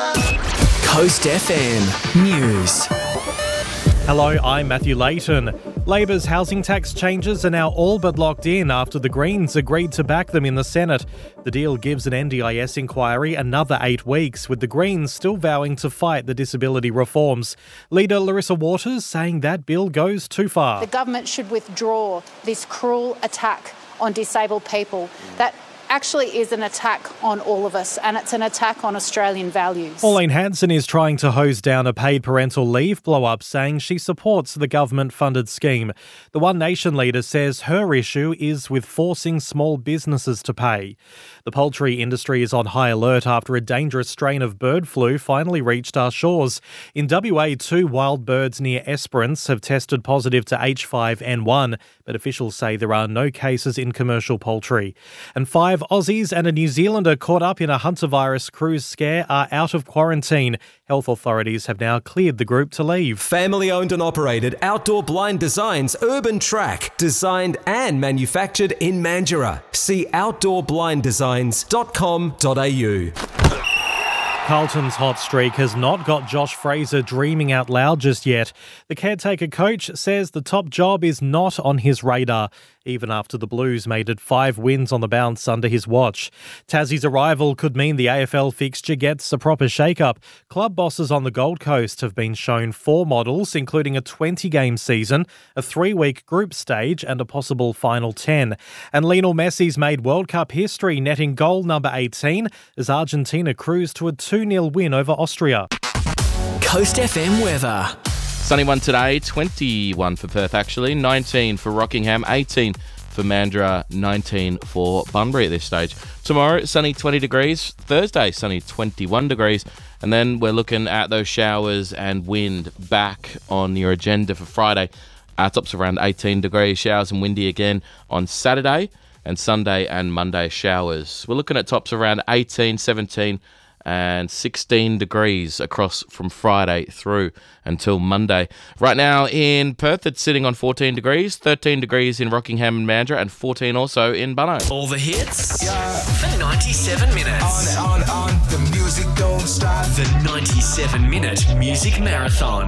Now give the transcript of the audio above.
Coast FM News. Hello, I'm Matthew Layton. Labor's housing tax changes are now all but locked in after the Greens agreed to back them in the Senate. The deal gives an NDIS inquiry another 8 weeks, with the Greens still vowing to fight the disability reforms. Leader Larissa Waters saying that bill goes too far. The government should withdraw this cruel attack on disabled people. That actually is an attack on all of us, and it's an attack on Australian values. Pauline Hanson is trying to hose down a paid parental leave blow-up, saying she supports the government-funded scheme. The One Nation leader says her issue is with forcing small businesses to pay. The poultry industry is on high alert after a dangerous strain of bird flu finally reached our shores. In WA, 2 wild birds near Esperance have tested positive to H5N1, but officials say there are no cases in commercial poultry. And 5 Aussies and a New Zealander caught up in a hantavirus cruise scare are out of quarantine. Health authorities have now cleared the group to leave. Family owned and operated Outdoor Blind Designs Urban Track, designed and manufactured in Mandurah. See outdoorblinddesigns.com.au. Carlton's hot streak has not got Josh Fraser dreaming out loud just yet. The caretaker coach says the top job is not on his radar, even after the Blues made it 5 wins on the bounce under his watch. Tassie's arrival could mean the AFL fixture gets a proper shake-up. Club bosses on the Gold Coast have been shown 4 models, including a 20-game season, a 3-week group stage and a possible final 10. And Lionel Messi's made World Cup history, netting goal number 18 as Argentina cruised to a 2-0 win over Austria. Coast FM weather. Sunny one today, 21 for Perth actually, 19 for Rockingham, 18 for Mandurah, 19 for Bunbury at this stage. Tomorrow, sunny 20 degrees. Thursday, sunny 21 degrees. And then we're looking at those showers and wind back on your agenda for Friday. Tops around 18 degrees, showers and windy again on Saturday, and Sunday and Monday showers. We're looking at tops around 18, 17 and 16 degrees across from Friday through until Monday. Right now in Perth, it's sitting on 14 degrees, 13 degrees in Rockingham and Mandurah, and 14 also in Bunno. All the hits for 97 minutes. On, the music don't stop. The 97-minute music marathon.